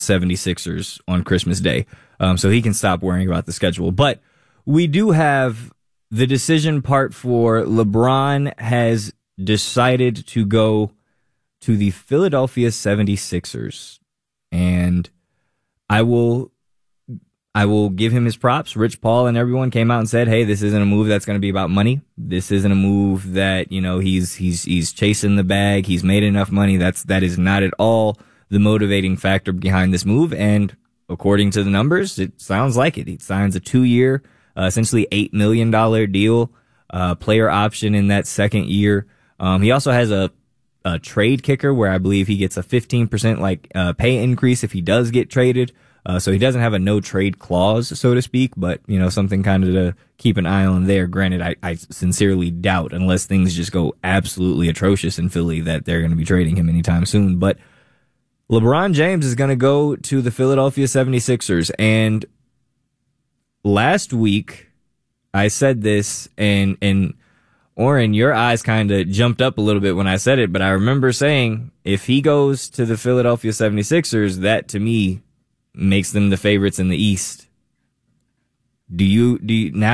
76ers on Christmas Day. So he can stop worrying about the schedule. But we do have the decision part for LeBron has decided to go to the Philadelphia 76ers. And I will give him his props. Rich Paul and everyone came out and said, hey, this isn't a move that's going to be about money. This isn't a move that, you know, he's chasing the bag. He's made enough money. That is not at all the motivating factor behind this move. And according to the numbers, it sounds like it. He signs a 2-year, essentially $8 million deal, player option in that second year. He also has a trade kicker where I believe he gets a 15% pay increase if he does get traded. So he doesn't have a no trade clause, so to speak, but, you know, something kind of to keep an eye on there. Granted, I sincerely doubt, unless things just go absolutely atrocious in Philly, that they're going to be trading him anytime soon. But LeBron James is going to go to the Philadelphia 76ers. And last week I said this, and Oren, your eyes kind of jumped up a little bit when I said it, but I remember saying if he goes to the Philadelphia 76ers, that to me makes them the favorites in the East. Do you now